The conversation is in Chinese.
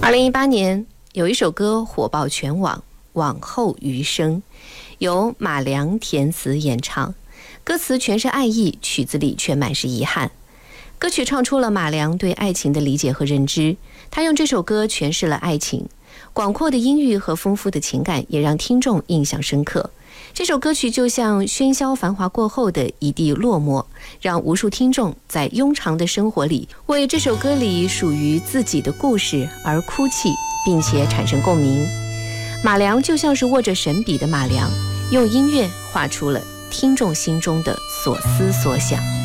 2018年有一首歌火爆全网，往后余生，由马良填词演唱，歌词全是爱意，曲子里却满是遗憾。歌曲唱出了马良对爱情的理解和认知，他用这首歌诠释了爱情，广阔的音域和丰富的情感也让听众印象深刻。这首歌曲就像喧嚣繁华过后的一地落寞，让无数听众在庸常的生活里为这首歌里属于自己的故事而哭泣，并且产生共鸣。马良就像是握着神笔的马良，用音乐画出了听众心中的所思所想。